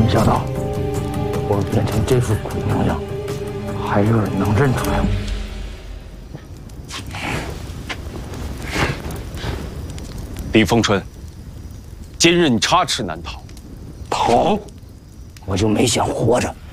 想到我变成这副鬼娘样，还有人能认出来我。 李凤春，今日你插翅难逃。 逃，我就没想活着。